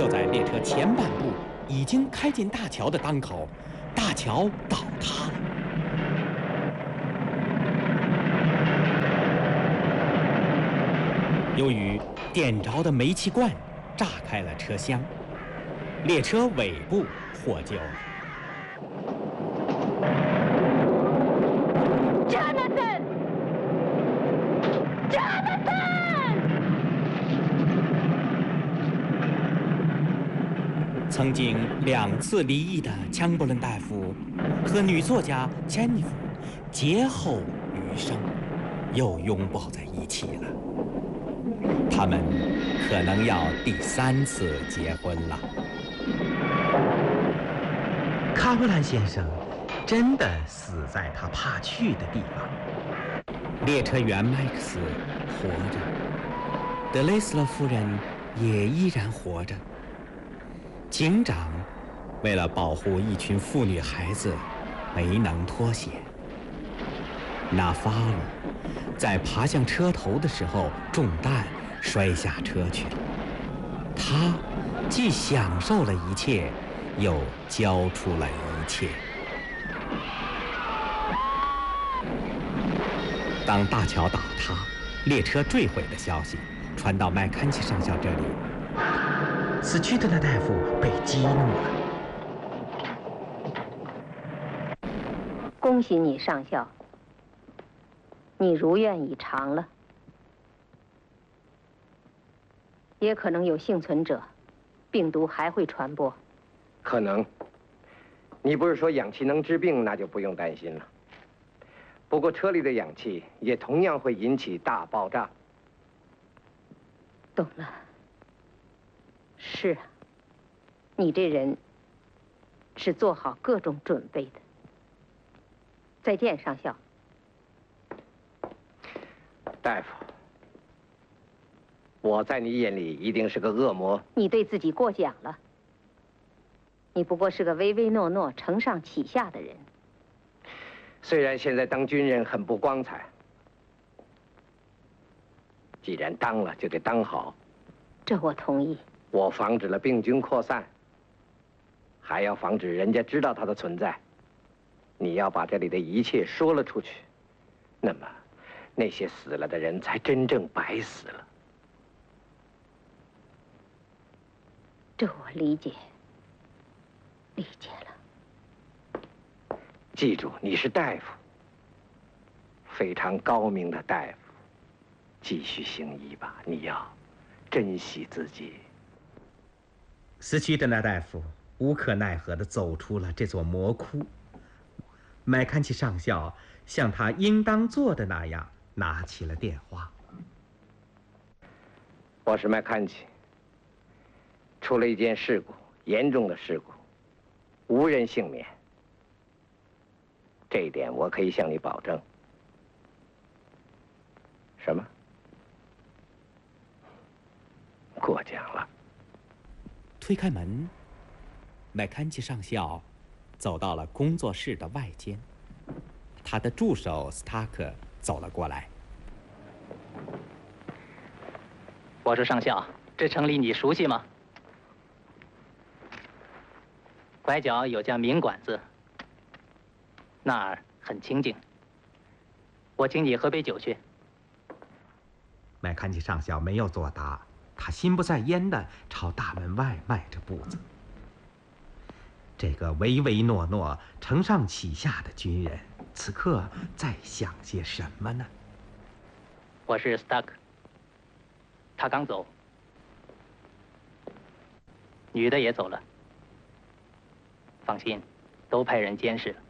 就在列车前半部已经开进大桥的当口，大桥倒塌了。由于点着的煤气罐炸开了车厢，列车尾部获救了。 Jonathan！ 曾经2次离异的枪伯伦大夫和女作家詹妮弗劫后余生，又拥抱在一起了。他们可能要第3次结婚了。 卡伯兰先生真的死在他怕去的地方。 列车员麦克斯活着，德雷斯勒夫人也依然活着。警长为了保护一群妇女孩子，没能脱险。纳法鲁在爬向车头的时候中弹，摔下车去了。他既享受了一切，又交出了一切。当大桥倒塌、列车坠毁的消息传到麦坎齐上校这里， 斯屈特纳大夫被激怒了。 恭喜你，上校，你如愿以偿了。也可能有幸存者，病毒还会传播。 可能。你不是说氧气能治病，那就不用担心了。不过车里的氧气也同样会引起大爆炸。 懂了。是啊，你这人是做好各种准备的。再见，上校。 大夫，我在你眼里一定是个恶魔。 你对自己过奖了。你不过是个唯唯诺诺、承上启下的人。 虽然现在当军人很不光彩，既然当了，就得当好。 这我同意。 我防止了病菌扩散，还要防止人家知道它的存在。你要把这里的一切说了出去，那么那些死了的人才真正白死了。 这我理解，理解了。 记住，你是大夫，非常高明的大夫。继续行医吧，你要珍惜自己。 斯屈特纳大夫无可奈何地走出了这座魔窟。麦坎齐上校像他应当做的那样拿起了电话。 我是麦坎齐，出了一件事故，严重的事故，无人幸免。这一点我可以向你保证。什么？过奖了。 推开门，麦坎齐上校走到了工作室的外间。他的助手斯塔克走了过来。 我说上校，这城里你熟悉吗？拐角有家名馆子，那儿很清静。我请你喝杯酒去。 麦坎齐上校没有作答，他心不在焉地朝大门外迈着步子。这个唯唯诺诺、承上启下的军人，此刻在想些什么呢？ 我是 Stuck， 他刚走，女的也走了。放心，都派人监视了。